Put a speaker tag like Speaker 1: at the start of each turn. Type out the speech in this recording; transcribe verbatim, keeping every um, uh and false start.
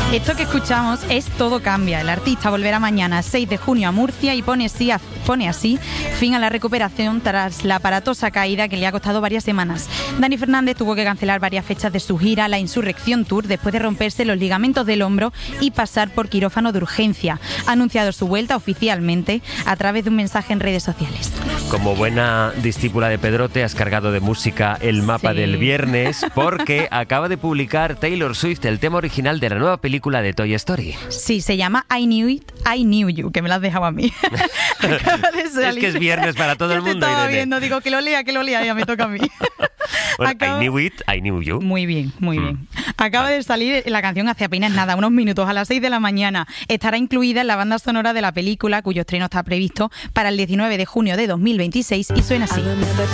Speaker 1: Esto que escuchamos es Todo cambia. El artista volverá mañana, seis de junio, a Murcia y pone así, pone así fin a la recuperación tras la aparatosa caída que le ha costado varias semanas. Dani Fernández tuvo que cancelar varias fechas de su gira, la Insurrección Tour, después de romperse los ligamentos del hombro y pasar por quirófano de urgencia. Ha anunciado su vuelta oficialmente a través de un mensaje en redes sociales.
Speaker 2: Como buena discípula de Pedrote, has cargado de música el mapa
Speaker 1: Sí.
Speaker 2: del viernes porque acaba de publicar Taylor Swift el tema original de la nueva película de Toy Story.
Speaker 1: Sí, se llama I Knew It, I Knew You, que me lo has dejado a mí. Acaba de salir.
Speaker 2: Es que es viernes para todo el
Speaker 1: Yo te
Speaker 2: mundo,
Speaker 1: estaba
Speaker 2: Irene.
Speaker 1: viendo, digo, que lo lea, que lo lea, ya me toca a mí.
Speaker 2: Bueno,
Speaker 1: Acaba-
Speaker 2: I knew it, I knew you.
Speaker 1: Muy bien, muy
Speaker 2: Mm.
Speaker 1: bien. Acaba de salir la canción hace apenas nada, unos minutos, a las seis de la mañana. Estará incluida en la banda sonora de la película, cuyo estreno está previsto para el diecinueve de junio de dos mil veintiséis y suena así.